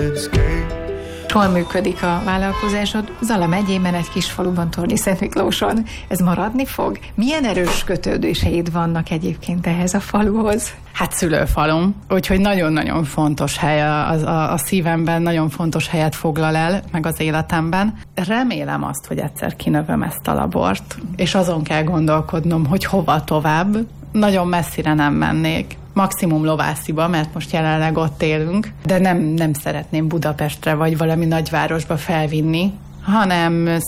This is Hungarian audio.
Hol működik a vállalkozásod? Zala megyében, egy kis faluban, Tornyi-Szentmiklóson. Ez maradni fog? Milyen erős kötődéseid vannak egyébként ehhez a faluhoz? Hát szülőfalum, úgyhogy nagyon-nagyon fontos hely a szívemben, nagyon fontos helyet foglal el, meg az életemben. Remélem azt, hogy egyszer kinövöm ezt a labort, és azon kell gondolkodnom, hogy hova tovább. Nagyon messzire nem mennék. Maximum Lovásziba, mert most jelenleg ott élünk, de nem szeretném Budapestre vagy valami nagyvárosba felvinni, hanem